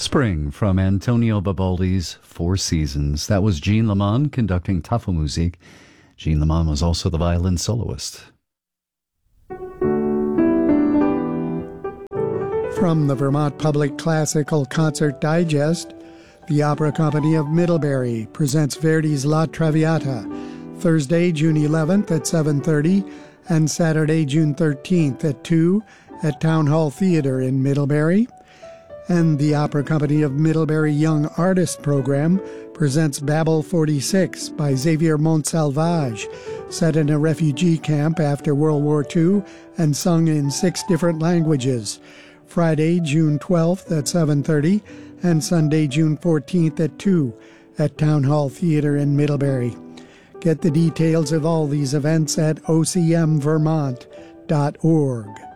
Spring from Antonio Vivaldi's Four Seasons. That was Jean Lamont conducting Tafelmusik. Jean Lamont was also the violin soloist. From the Vermont Public Classical Concert Digest, the Opera Company of Middlebury presents Verdi's La Traviata, Thursday, June 11th at 7:30 and Saturday, June 13th at 2 at Town Hall Theatre in Middlebury. And the Opera Company of Middlebury Young Artist Program presents Babel 46 by Xavier Montsalvage, set in a refugee camp after World War II and sung in 6 different languages. Friday, June 12th at 7:30 and Sunday, June 14th at 2 at Town Hall Theatre in Middlebury. Get the details of all these events at ocmvermont.org.